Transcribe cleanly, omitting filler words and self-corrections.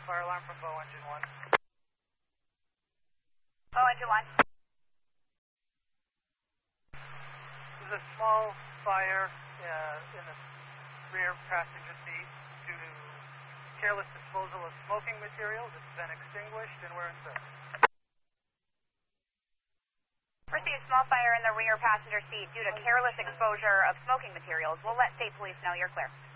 fire alarm from Bow Engine 1. Bow Engine 1. There's a small fire in the rear passenger seat due to careless disposal of smoking materials. It's been extinguished and we're in service. Received small fire in the rear passenger seat due to careless exposure of smoking materials. We'll let state police know you're clear.